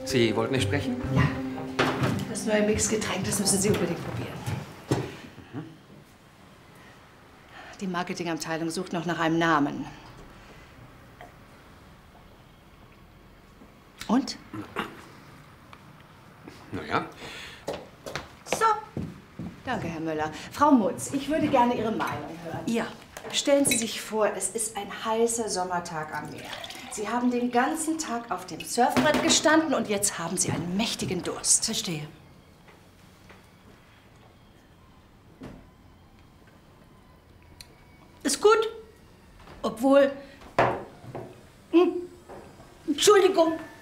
Sie wollten nicht sprechen? Ja. Das neue Mixgetränk, das müssen Sie unbedingt probieren. Die Marketingabteilung sucht noch nach einem Namen. Und? Naja. So. Danke, Herr Müller. Frau Mutz, ich würde gerne Ihre Meinung hören. Ja. Stellen Sie sich vor, es ist ein heißer Sommertag am Meer. Sie haben den ganzen Tag auf dem Surfbrett gestanden und jetzt haben Sie einen mächtigen Durst. Verstehe. Ist gut. Obwohl... Entschuldigung.